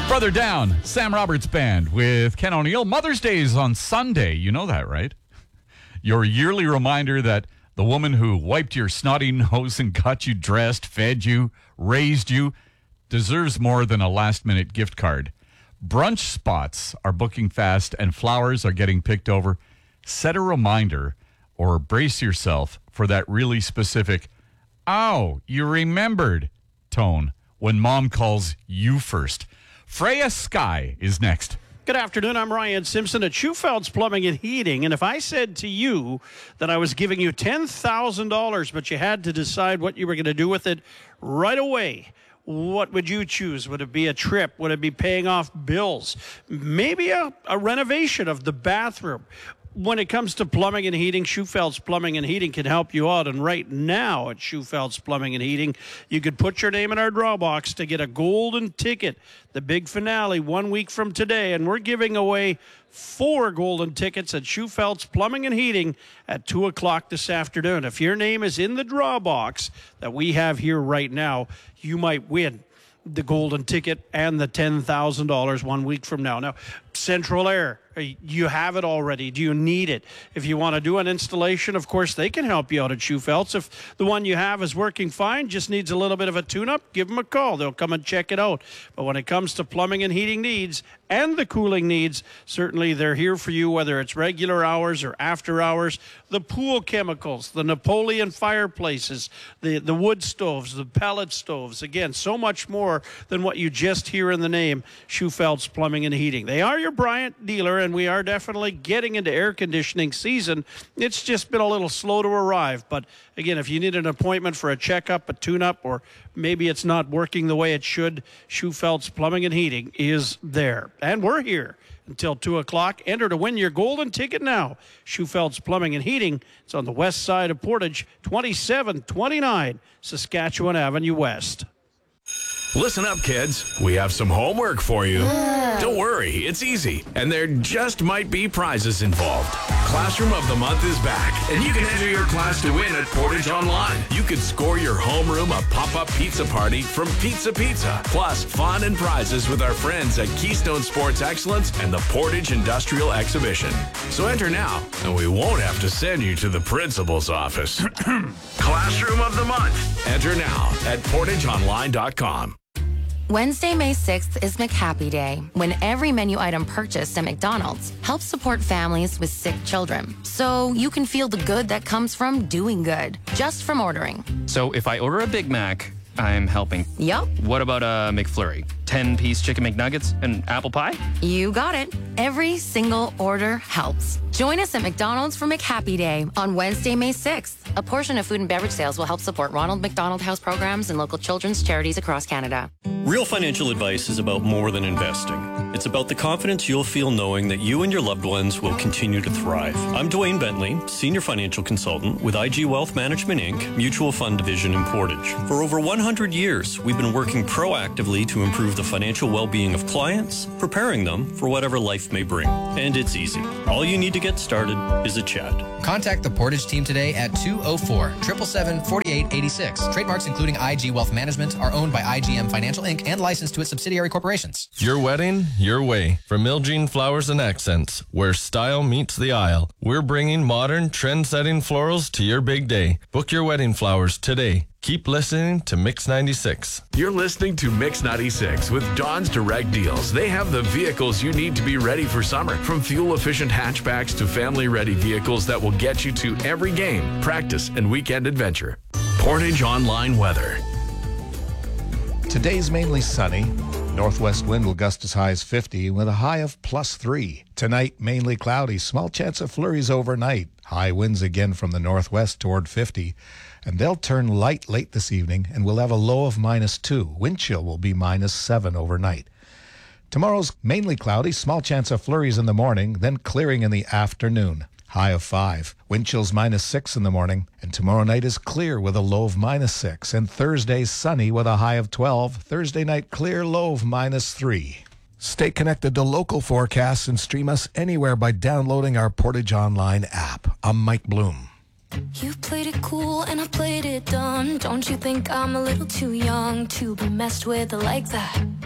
Brother Down, Sam Roberts Band with Ken O'Neill. Mother's Day is on Sunday. You know that, right? Your yearly reminder that the woman who wiped your snotty nose and got you dressed, fed you, raised you, deserves more than a last-minute gift card. Brunch spots are booking fast and flowers are getting picked over. Set a reminder or brace yourself for that really specific, "Oh, you remembered" tone when mom calls you first. Freya Sky is next. Good afternoon. I'm Ryan Simpson at Schufeld's Plumbing and Heating. And if I said to you that I was giving you $10,000, but you had to decide what you were going to do with it right away, what would you choose? Would it be a trip? Would it be paying off bills? Maybe a renovation of the bathroom? When it comes to plumbing and heating, Schufeld's Plumbing and Heating can help you out. And right now at Schufeld's Plumbing and Heating, you could put your name in our draw box to get a golden ticket. The big finale 1 week from today. And we're giving away 4 golden tickets at Schufeld's Plumbing and Heating at 2 o'clock this afternoon. If your name is in the draw box that we have here right now, you might win the golden ticket and the $10,000 1 week from now. Now, Central Air, you have it already. Do you need it? If you want to do an installation, of course, they can help you out at Schufeld's. If the one you have is working fine, just needs a little bit of a tune-up, give them a call. They'll come and check it out. But when it comes to plumbing and heating needs and the cooling needs, certainly they're here for you, whether it's regular hours or after hours. The pool chemicals, the Napoleon fireplaces, the wood stoves, the pellet stoves. Again, so much more than what you just hear in the name, Schufeld's Plumbing and Heating. They are your Bryant dealer, and we are definitely getting into air conditioning season. It's just been a little slow to arrive. But again, if you need an appointment for a checkup, a tune-up, or maybe it's not working the way it should, Schufeld's Plumbing and Heating is there. And we're here until 2 o'clock. Enter to win your golden ticket now. Schufeld's Plumbing and Heating. It's on the west side of Portage, 2729 Saskatchewan Avenue West. Listen up, kids. We have some homework for you. Don't worry, it's easy, and there just might be prizes involved. Classroom of the Month is back, and you can enter your class to win at Portage Online. You could score your homeroom a pop-up pizza party from Pizza Pizza, plus fun and prizes with our friends at Keystone Sports Excellence and the Portage Industrial Exhibition. So enter now, and we won't have to send you to the principal's office. Classroom of the Month. Enter now at portageonline.com. Wednesday, May 6th is McHappy Day, when every menu item purchased at McDonald's helps support families with sick children. So you can feel the good that comes from doing good, just from ordering. So if I order a Big Mac, I'm helping. Yup. What about a McFlurry? 10-piece chicken McNuggets and apple pie? You got it. Every single order helps. Join us at McDonald's for McHappy Day on Wednesday, May 6th. A portion of food and beverage sales will help support Ronald McDonald House programs and local children's charities across Canada. Real financial advice is about more than investing. It's about the confidence you'll feel knowing that you and your loved ones will continue to thrive. I'm Dwayne Bentley, Senior Financial Consultant with IG Wealth Management, Inc., Mutual Fund Division in Portage. For over 100 years, we've been working proactively to improve the financial well-being of clients, preparing them for whatever life may bring. And it's easy. All you need to get started is a chat. Contact the Portage team today at 204-777-4886. Trademarks including IG Wealth Management are owned by IGM Financial Inc. and licensed to its subsidiary corporations. Your wedding, your way. From Ilgene Flowers and Accents, where style meets the aisle. We're bringing modern, trend-setting florals to your big day. Book your wedding flowers today. Keep listening to Mix 96. You're listening to Mix 96 with Don's Direct Deals. They have the vehicles you need to be ready for summer. From fuel-efficient hatchbacks to family-ready vehicles that will get you to every game, practice, and weekend adventure. Portage Online Weather. Today's mainly sunny. Northwest wind will gust as high as 50 with a high of +3. Tonight, mainly cloudy. Small chance of flurries overnight. High winds again from the northwest toward 50. And they'll turn light late this evening and we'll have a low of -2. Wind chill will be -7 overnight. Tomorrow's mainly cloudy. Small chance of flurries in the morning, then clearing in the afternoon. High of 5. Wind chills -6 in the morning. And tomorrow night is clear with a low of -6. And Thursday's sunny with a high of 12. Thursday night clear, low of -3. Stay connected to local forecasts and stream us anywhere by downloading our Portage Online app. I'm Mike Bloom. You played it cool and I played it dumb. Don't you think I'm a little too young to be messed with like that?